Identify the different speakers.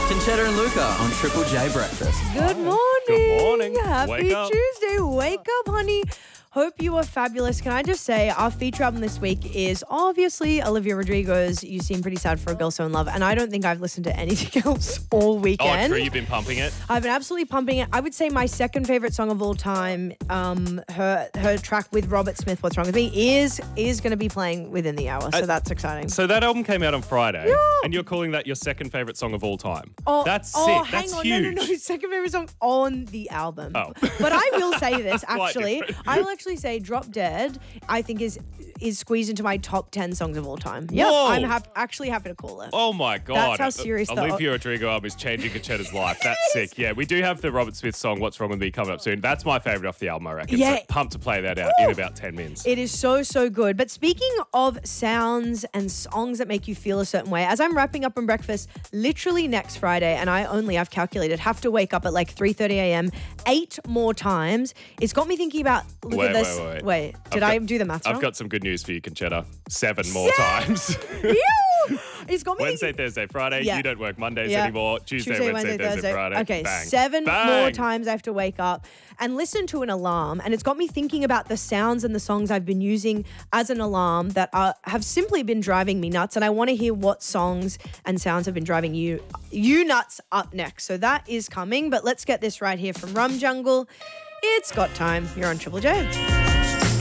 Speaker 1: Conchetta and Luca on Triple J Breakfast.
Speaker 2: Good morning.
Speaker 3: Good morning.
Speaker 2: Happy
Speaker 3: Wake up.
Speaker 2: Tuesday. Wake up, honey. Hope you are fabulous. Can I just say our feature album this week is obviously Olivia Rodrigo's You Seem Pretty Sad for a Girl So In Love, and I don't think I've listened to anything else all weekend.
Speaker 3: Oh, true. You've been pumping it.
Speaker 2: I've been absolutely pumping it. I would say my second favorite song of all time, her track with Robert Smith, What's Wrong With Me, is going to be playing within the hour, so that's exciting.
Speaker 3: So that album came out on Friday,
Speaker 2: Yeah.
Speaker 3: and you're calling that your second favorite song of all time.
Speaker 2: Oh,
Speaker 3: That's sick.
Speaker 2: hang
Speaker 3: That's
Speaker 2: on.
Speaker 3: huge.
Speaker 2: No. Second favorite song on the album.
Speaker 3: Oh.
Speaker 2: But I will say this,
Speaker 3: Quite
Speaker 2: actually.
Speaker 3: different.
Speaker 2: I will actually say Drop Dead, I think is squeezed into my top 10 songs of all time. Yeah,
Speaker 3: Whoa.
Speaker 2: I'm actually happy to call it.
Speaker 3: Oh my God.
Speaker 2: That's how serious the-
Speaker 3: Olivia Rodrigo album is changing Conchetta's life. That's sick. Yeah, we do have the Robert Smith song, What's Wrong With Me, coming up soon. That's my favourite off the album, I reckon.
Speaker 2: Yeah.
Speaker 3: So pumped to play that out in about 10 minutes.
Speaker 2: It is so, so good. But speaking of sounds and songs that make you feel a certain way, as I'm wrapping up on breakfast literally next Friday, and I've calculated, have to wake up at like 3:30 a.m. 8 more times, it's got me thinking about, look at this. Wait, did I do the maths wrong?
Speaker 3: I've got some good news for you, Conchetta. 7 more times.
Speaker 2: Ew! It's got me
Speaker 3: Wednesday,
Speaker 2: thinking.
Speaker 3: Thursday, Friday.
Speaker 2: Yeah.
Speaker 3: You don't work Mondays
Speaker 2: Yeah.
Speaker 3: anymore. Tuesday, Wednesday, Thursday, Friday.
Speaker 2: Okay,
Speaker 3: Bang.
Speaker 2: 7
Speaker 3: Bang.
Speaker 2: more times I have to wake up and listen to an alarm. And it's got me thinking about the sounds and the songs I've been using as an alarm that have simply been driving me nuts. And I want to hear what songs and sounds have been driving you nuts up next. So that is coming. But let's get this right here from Rum Jungle. It's got time. You're on Triple J.